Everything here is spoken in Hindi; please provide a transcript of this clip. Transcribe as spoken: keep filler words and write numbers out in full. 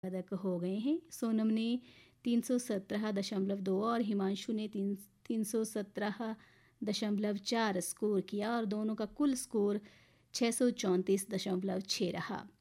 पदक हो गए हैं। सोनम ने तीन सौ सत्रह दशमलव दो और हिमांशु ने तीन तीन सौ सत्रह दशमलव चार स्कोर किया और दोनों का कुल स्कोर छः सौ चौंतीस दशमलव छः रहा।